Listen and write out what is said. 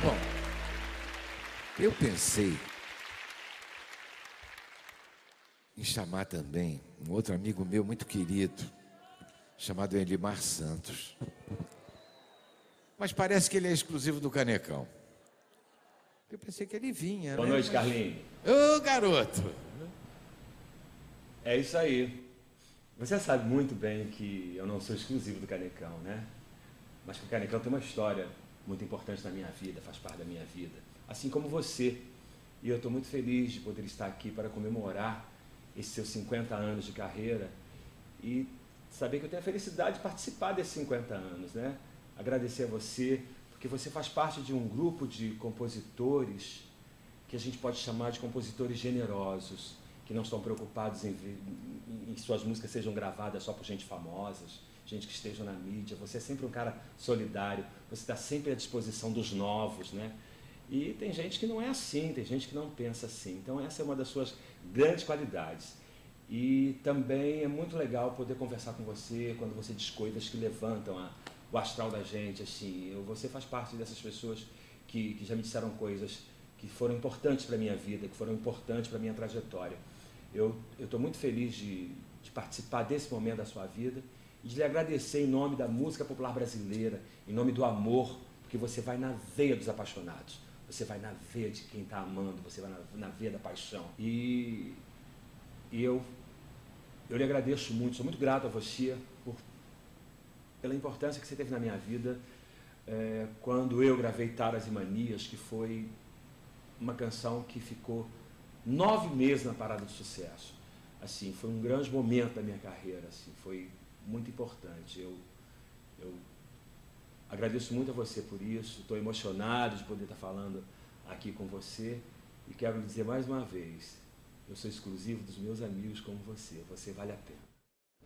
Bom, eu pensei em chamar também um outro amigo meu muito querido, chamado Elimar Santos. Mas parece que ele é exclusivo do Canecão. Eu pensei que ele vinha, Boa né? noite, Carlinhos. Ô, garoto! É isso aí. Você sabe muito bem que eu não sou exclusivo do Canecão, né? Mas que o Canecão tem uma história muito importante na minha vida, faz parte da minha vida. Assim como você. E eu estou muito feliz de poder estar aqui para comemorar esses seus 50 anos de carreira e saber que eu tenho a felicidade de participar desses 50 anos, né? Agradecer a você, porque você faz parte de um grupo de compositores que a gente pode chamar de compositores generosos, que não estão preocupados em suas músicas sejam gravadas só por gente famosa, gente que esteja na mídia. Você é sempre um cara solidário, você está sempre à disposição dos novos, né? E tem gente que não é assim, tem gente que não pensa assim. Então essa é uma das suas grandes qualidades. E também é muito legal poder conversar com você quando você diz coisas que levantam o astral da gente. Assim, você faz parte dessas pessoas que já me disseram coisas que foram importantes para a minha vida, que foram importantes para a minha trajetória. Eu estou muito feliz de participar desse momento da sua vida e de lhe agradecer em nome da música popular brasileira, em nome do amor, porque você vai na veia dos apaixonados, você vai na veia de quem está amando, você vai na veia da paixão. E eu lhe agradeço muito, sou muito grato a você pela importância que você teve na minha vida quando eu gravei Taras e Manias, que foi uma canção que ficou 9 meses na parada de sucesso. Assim, foi um grande momento da minha carreira, assim, foi muito importante. Eu agradeço muito a você por isso, estou emocionado de poder estar falando aqui com você e quero lhe dizer mais uma vez, eu sou exclusivo dos meus amigos como você vale a pena.